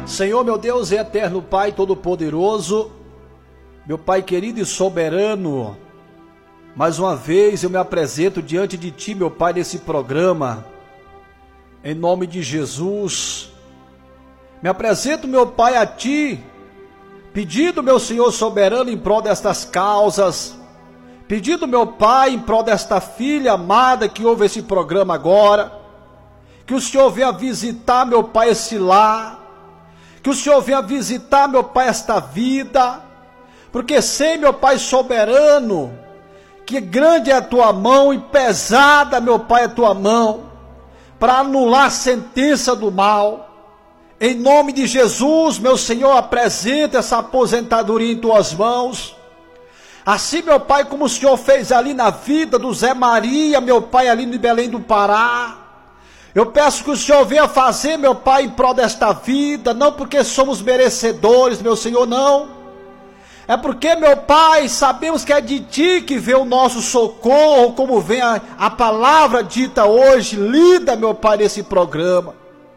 Senhor, meu Deus, eterno Pai Todo-Poderoso, meu Pai querido e soberano, mais uma vez eu me apresento diante de Ti, meu Pai, nesse programa, em nome de Jesus. Me apresento, meu Pai, a Ti, pedindo, meu Senhor soberano, em prol destas causas, pedindo, meu Pai, em prol desta filha amada que ouve esse programa agora, que o Senhor venha visitar, meu Pai, esse lar, que o Senhor venha visitar, meu Pai, esta vida, porque sei, meu Pai soberano, que grande é a Tua mão e pesada, meu Pai, é a Tua mão, para anular a sentença do mal. Em nome de Jesus, meu Senhor, apresenta essa aposentadoria em Tuas mãos. Assim, meu Pai, como o Senhor fez ali na vida do Zé Maria, meu Pai, ali no Belém do Pará, eu peço que o Senhor venha fazer, meu Pai, em prol desta vida, não porque somos merecedores, meu Senhor, não. É porque, meu Pai, sabemos que é de Ti que vem o nosso socorro, como vem a palavra dita hoje, lida, meu Pai, nesse programa.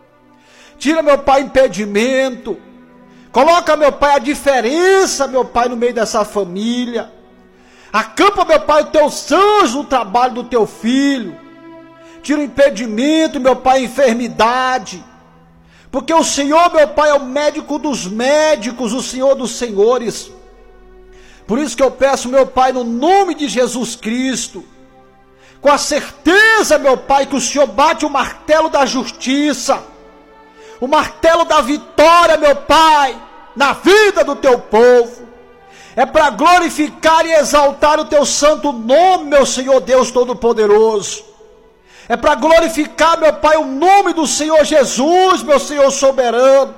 Tira, meu Pai, impedimento. Coloca, meu Pai, a diferença, meu Pai, no meio dessa família. Acampa, meu Pai, os Teus anjos no trabalho do Teu filho. Tira o impedimento, meu Pai, a enfermidade. Porque o Senhor, meu Pai, é o médico dos médicos, o Senhor dos senhores. Por isso que eu peço, meu Pai, no nome de Jesus Cristo, com a certeza, meu Pai, que o Senhor bate o martelo da justiça, o martelo da vitória, meu Pai, na vida do Teu povo. É para glorificar e exaltar o Teu santo nome, meu Senhor Deus Todo-Poderoso. É para glorificar, meu Pai, o nome do Senhor Jesus, meu Senhor soberano.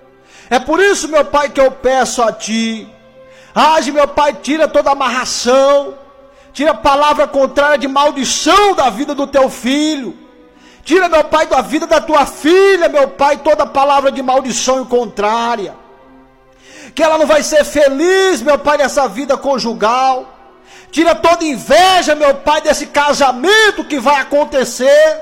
É por isso, meu Pai, que eu peço a Ti. Age, meu Pai, tira toda amarração. Tira a palavra contrária de maldição da vida do Teu filho. Tira, meu Pai, da vida da Tua filha, meu Pai, toda palavra de maldição e contrária. Que ela não vai ser feliz, meu Pai, nessa vida conjugal. Tira toda inveja, meu Pai, desse casamento que vai acontecer.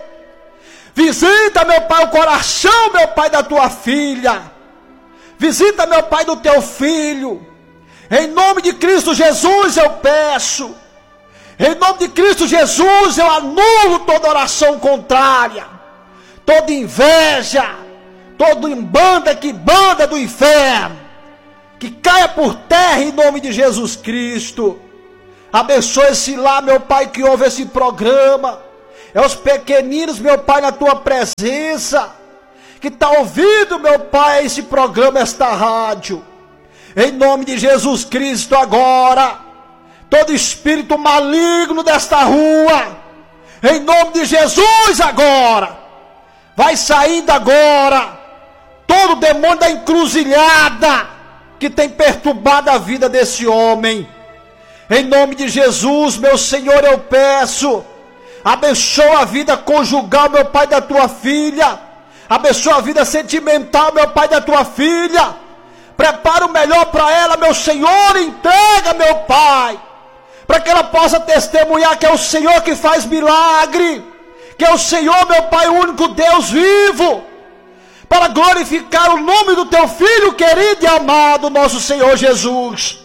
Visita, meu Pai, o coração, meu Pai, da Tua filha. Visita, meu Pai, do Teu filho. Em nome de Cristo Jesus eu peço. Em nome de Cristo Jesus eu anulo toda oração contrária, toda inveja, todo embanda que banda do inferno, que caia por terra em nome de Jesus Cristo. Abençoe esse lar, meu Pai, que ouve esse programa. É os pequeninos, meu Pai, na Tua presença, que está ouvindo, meu Pai, esse programa, esta rádio. Em nome de Jesus Cristo agora, todo espírito maligno desta rua, em nome de Jesus agora, vai saindo agora, todo demônio da encruzilhada, que tem perturbado a vida desse homem. Em nome de Jesus, meu Senhor, eu peço, abençoa a vida conjugal, meu Pai, da Tua filha, abençoa a vida sentimental, meu Pai, da Tua filha, prepara o melhor para ela, meu Senhor, entrega, meu Pai, para que ela possa testemunhar que é o Senhor que faz milagre, que é o Senhor, meu Pai, o único Deus vivo, para glorificar o nome do Teu Filho querido e amado, nosso Senhor Jesus.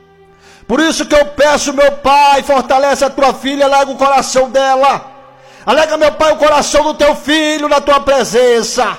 Por isso que eu peço, meu Pai, fortalece a Tua filha, alega o coração dela, alega, meu Pai, o coração do Teu filho na Tua presença,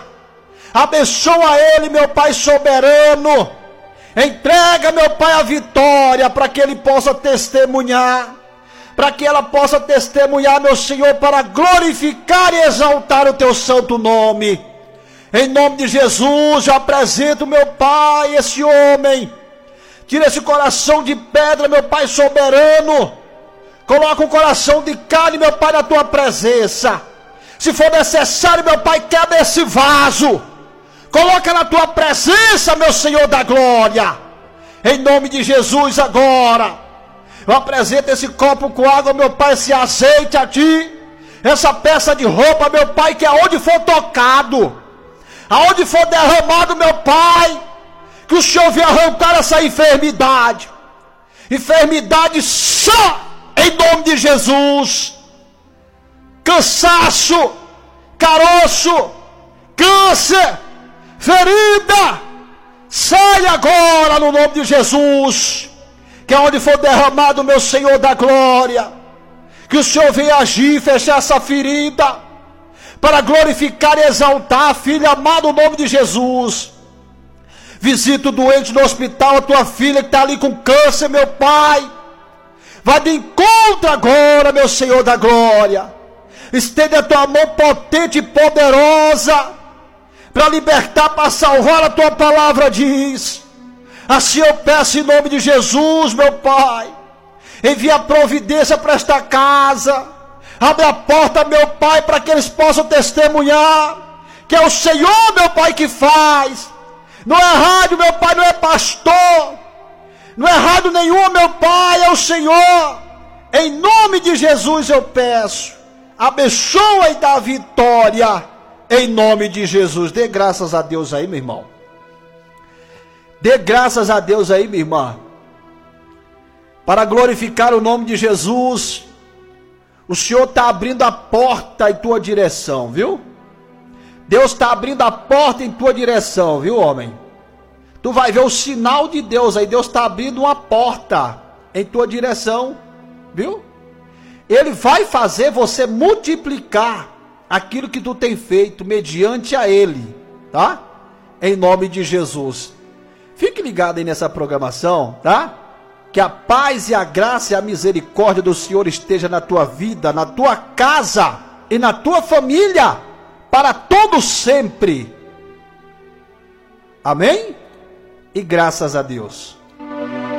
abençoa ele, meu Pai soberano, entrega, meu Pai, a vitória, para que ele possa testemunhar, para que ela possa testemunhar, meu Senhor, para glorificar e exaltar o Teu santo nome. Em nome de Jesus, eu apresento, meu Pai, esse homem. Tira esse coração de pedra, meu Pai soberano. Coloca um coração de carne, meu Pai, na Tua presença. Se for necessário, meu Pai, quebra esse vaso. Coloca na Tua presença, meu Senhor da glória. Em nome de Jesus agora. Eu apresento esse copo com água, meu Pai, esse azeite a Ti. Essa peça de roupa, meu Pai, que aonde for tocado, aonde for derramado, meu Pai, que o Senhor venha arrancar essa enfermidade. Enfermidade só em nome de Jesus. Cansaço, caroço, câncer, ferida, sai agora no nome de Jesus, que é onde for derramado, meu Senhor da glória, que o Senhor venha agir, fechar essa ferida, para glorificar e exaltar, filho amado, no nome de Jesus. Visita o doente no hospital, a tua filha que está ali com câncer, meu Pai, vai de encontro agora, meu Senhor da glória, estende a tua mão potente e poderosa, para libertar, para salvar, a tua palavra diz. Assim eu peço em nome de Jesus, meu Pai, envia providência para esta casa, abre a porta, meu Pai, para que eles possam testemunhar, que é o Senhor, meu Pai, que faz. Não é rádio, meu Pai, não é pastor, não é rádio nenhum, meu Pai, é o Senhor. Em nome de Jesus eu peço, abençoa e dá vitória, em nome de Jesus. Dê graças a Deus aí, meu irmão. Dê graças a Deus aí, minha irmã. Para glorificar o nome de Jesus, o Senhor está abrindo a porta em tua direção, viu? Deus está abrindo a porta em tua direção, viu, homem? Tu vai ver o sinal de Deus aí. Deus está abrindo uma porta em tua direção, viu? Ele vai fazer você multiplicar aquilo que tu tem feito mediante a Ele, tá? Em nome de Jesus. Fique ligado aí nessa programação, tá? Que a paz e a graça e a misericórdia do Senhor esteja na tua vida, na tua casa e na tua família, para todo sempre. Amém? E graças a Deus.